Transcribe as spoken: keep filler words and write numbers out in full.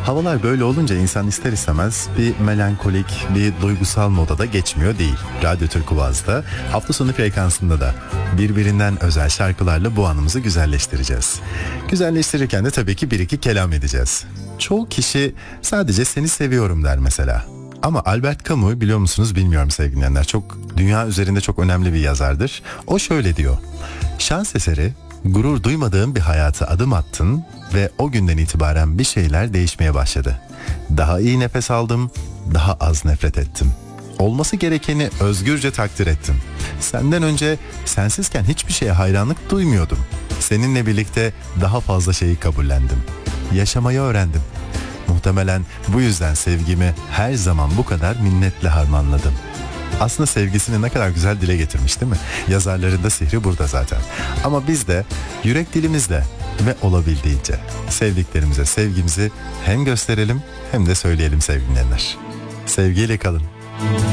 Havalar böyle olunca insan ister istemez bir melankolik, bir duygusal moda da geçmiyor değil. Radyo Turkuaz'da hafta sonu frekansında da birbirinden özel şarkılarla bu anımızı güzelleştireceğiz. Güzelleştirirken de tabii ki bir iki kelam edeceğiz. Çoğu kişi sadece seni seviyorum der mesela. Ama Albert Camus, biliyor musunuz bilmiyorum sevgili dinleyenler, çok dünya üzerinde çok önemli bir yazardır. O şöyle diyor: şans eseri gurur duymadığım bir hayata adım attın ve o günden itibaren bir şeyler değişmeye başladı. Daha iyi nefes aldım, daha az nefret ettim. Olması gerekeni özgürce takdir ettim. Senden önce sensizken hiçbir şeye hayranlık duymuyordum. Seninle birlikte daha fazla şeyi kabullendim. Yaşamayı öğrendim. Muhtemelen bu yüzden sevgimi her zaman bu kadar minnetle harmanladım. Aslında sevgisini ne kadar güzel dile getirmiş değil mi? Yazarların da sihri burada zaten. Ama biz de yürek dilimizle ve olabildiğince sevdiklerimize sevgimizi hem gösterelim hem de söyleyelim sevgili dinleyenler. Sevgiyle kalın.